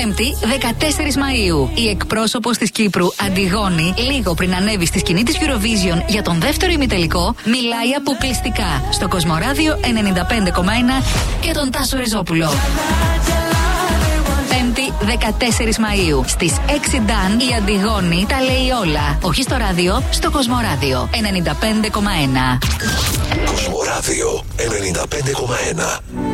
Πέμπτη, 14 Μαΐου. Η εκπρόσωπος της Κύπρου, Αντιγόνη, λίγο πριν ανέβει στη σκηνή της Eurovision για τον δεύτερο ημιτελικό, μιλάει αποκλειστικά στο Κοσμοράδιο 95,1 και τον Τάσο Ριζόπουλο. Πέμπτη, 14 Μαΐου. Στις 6 Νταν, η Αντιγόνη τα λέει όλα. Όχι στο ράδιο, στο Κοσμοράδιο 95,1. Κοσμοράδιο 95,1.